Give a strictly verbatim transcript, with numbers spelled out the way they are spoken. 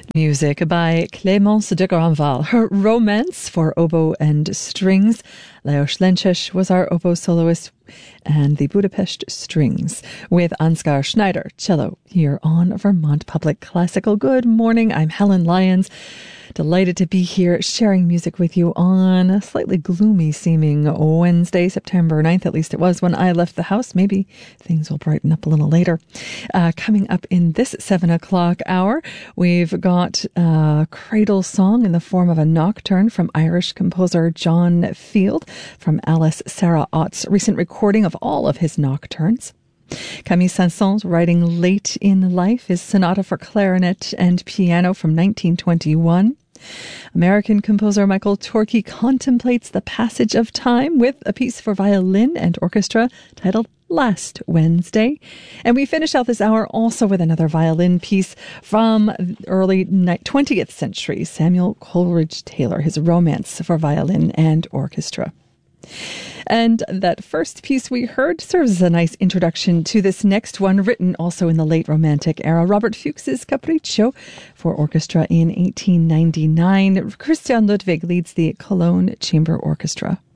Music by Clémence de Grandval. Her Romance for oboe and strings. Lajos Lences was our oboe soloist, and the Budapest Strings with Ansgar Schneider, cello, here on Vermont Public Classical. Good morning, I'm Helen Lyons. Delighted to be here sharing music with you on a slightly gloomy seeming Wednesday, September ninth. At least it was when I left the house. Maybe things will brighten up a little later. Uh, coming up in this seven o'clock hour, we've got a cradle song in the form of a nocturne from Irish composer John Field from Alice Sarah Ott's recent recording of all of his nocturnes. Camille Saint-Saëns writing late in life his sonata for clarinet and piano from nineteen twenty-one. American composer Michael Torke contemplates the passage of time with a piece for violin and orchestra titled Last Wednesday. And we finish out this hour also with another violin piece from early twentieth century, Samuel Coleridge Taylor, his Romance for violin and orchestra. And that first piece we heard serves as a nice introduction to this next one, written also in the late Romantic era. Robert Fuchs's Capriccio for orchestra in eighteen ninety-nine. Christian Ludwig leads the Cologne Chamber Orchestra.